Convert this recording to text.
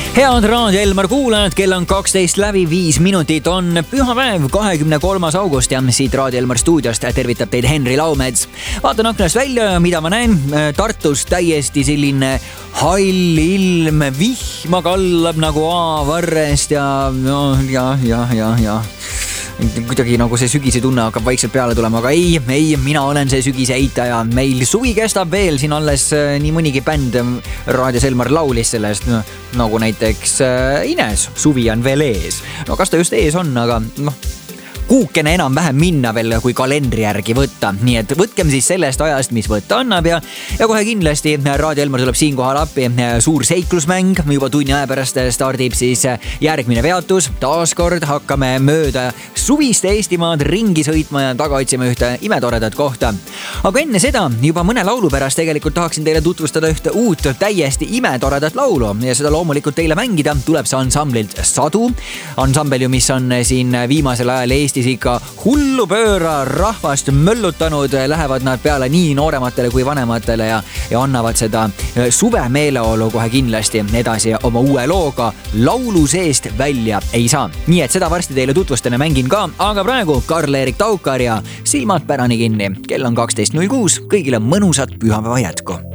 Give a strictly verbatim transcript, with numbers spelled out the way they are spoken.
Head Raadio Elmar kuulajad, kell on kaksteist läbi viis minutit, on pühapäev, kahekümne kolmas august ja siit Raadio Elmar stuudiost tervitab teid Henri Laumets. Vaatan aknast välja, mida ma näen. Tartus täiesti selline hall ilm, vihma kallab nagu A-varrest ja no, ja, ja, ja, ja. Kuidagi nagu see sügise tunne hakkab vaikselt peale tulema, aga ei, ei, mina olen see sügise eitaja. Meil suvi kestab veel, siin alles nii mõnigi bänd Raadios Elmar laulis sellest, nagu näiteks Ines, suvi on veel ees. No kas ta just ees on, aga noh, kuukene enam-vähem minna veel, kui kalendri järgi võtta. Nii et võtkem siis sellest ajast, mis võtta annab ja, ja kohe kindlasti Raadio Elmar tuleb siinkohal appi. Suur seiklusmäng, juba tunni aja pärast stardib siis järgmine peatus. Taaskord hakkame mööda suvist Eestimaad ringi sõitma ja taga otsime ühte imetoredat kohta. Aga enne seda, juba mõne laulu pärast tegelikult tahaksin teile tutvustada ühte uut täiesti imetoredat laulu ja seda loomulikult teile mängida tuleb see ansamblilt Sadu. Ansambel ju, mis on siin viimasel ajal Eesti ikka hullu pööra rahvast möllutanud, lähevad nad peale nii noorematele kui vanematele ja, ja annavad seda suve meeleolu kohe kindlasti edasi oma uue looga laulu seest välja ei saa. Nii et seda varsti teile tutvustan ja mängin ka, aga praegu Karl-Erik Taukar ja Silmad pärani kinni. Kell on kaksteist null kuus, kõigile mõnusat pühapäeva jätku.